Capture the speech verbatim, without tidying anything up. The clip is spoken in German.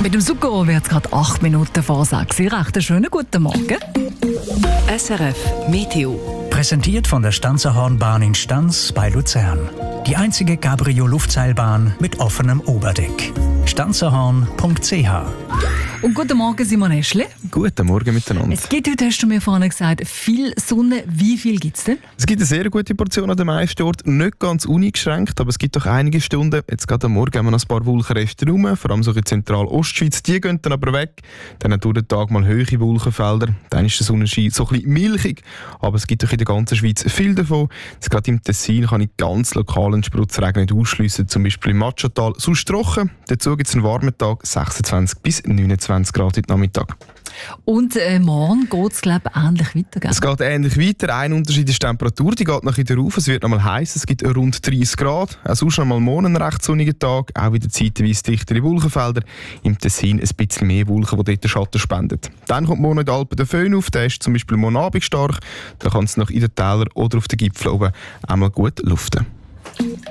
Mit dem Zucchero wird es gerade acht Minuten vor sechs. Recht einen schönen guten Morgen. S R F Meteo. Präsentiert von der Stanzerhornbahn in Stanz bei Luzern. Die einzige Cabrio-Luftseilbahn mit offenem Oberdeck. stanzerhorn punkt c h. Und guten Morgen, Simon Eschle. Guten Morgen miteinander. Es gibt heute, hast du mir vorhin gesagt, viel Sonne. Wie viel gibt es denn? Es gibt eine sehr gute Portion an den meisten Orten, nicht ganz uneingeschränkt, aber es gibt doch einige Stunden. Jetzt gerade am Morgen haben wir noch ein paar Wolkenreste rum, vor allem so in Zentral-Ostschweiz. Die gehen dann aber weg. Dann haben durch den Tag mal hohe Wolkenfelder. Dann ist der Sonnenschein so ein bisschen milchig, aber es gibt doch in der ganzen Schweiz viel davon. Jetzt gerade im Tessin kann ich ganz lokalen Spritzregen nicht ausschliessen, zum Beispiel im Matschatal. Sonst trocken. Dazu gibt es einen warmen Tag, sechsundzwanzig bis neunundzwanzig Grad heute Nachmittag. Und äh, morgen geht es, glaube ich, ähnlich weiter, gell? Es geht ähnlich weiter. Ein Unterschied ist die Temperatur, die geht noch wieder rauf. Es wird noch mal heiß, es gibt rund dreißig Grad. Auch sonst noch mal morgen einen recht sonnigen Tag. Auch wieder zeitweise dichtere Wolkenfelder. Im Tessin ein bisschen mehr Wolken, die dort den Schatten spenden. Dann kommt morgen in den Alpen der Föhn auf. Der ist zum Beispiel morgen Abend stark. Da kann es noch in den Tälern oder auf den Gipfeln oben einmal gut luften.